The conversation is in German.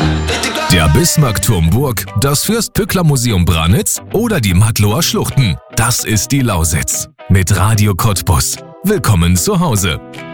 Der Bismarckturm Burg, das Fürst-Pückler-Museum Branitz oder die Mattloer Schluchten. Das ist die Lausitz. Mit Radio Cottbus. Willkommen zu Hause.